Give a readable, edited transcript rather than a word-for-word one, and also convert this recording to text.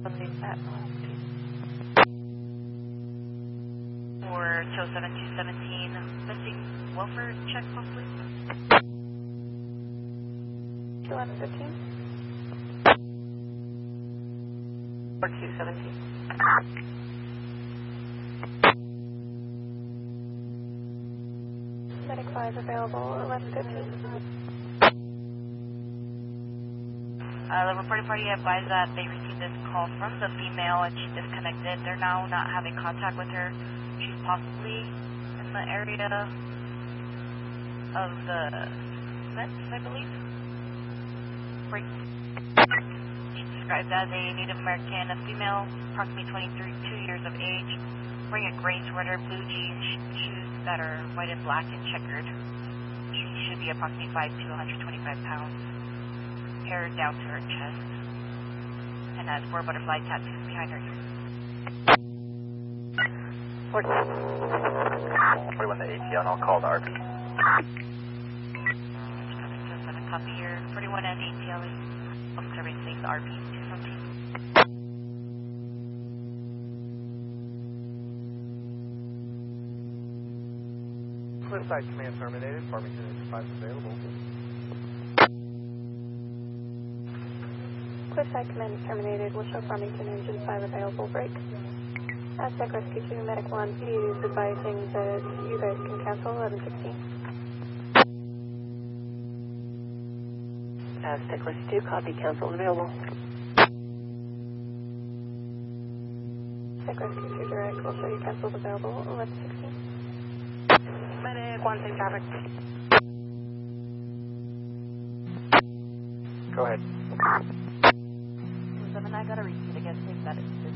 For TO 7217, missing welfare check, hopefully. 1115. 4217. Medic 5 available, 1115. The reporting party advised that they received this call from the female and she disconnected. They're now not having contact with her. She's possibly in the area of the Smiths, I believe. She's described as a Native American, a female, approximately 22 years of age, wearing a gray sweater, blue jeans, shoes that are white and black and checkered. She should be approximately 5 to 125 pounds. Hair down to her chest, and has 4 butterfly tattoos behind her ears. 41 to ATL, and I'll call the RP. Just on a copy here. 41 and ATL is serving the RP 217. Cliffside command terminated. Farmington Engine 5 is available. Cliffside command is terminated. We'll show Farmington Engine 5 available. Break. Aztec Rescue 2, Medic 1 is advising that you guys can cancel 1116. Aztec Rescue 2, copy, cancel available. Aztec Rescue 2 direct, we'll show you canceled available 1116. Medic 1, safe traffic. Go ahead. 7, I got a repeat again, think that it's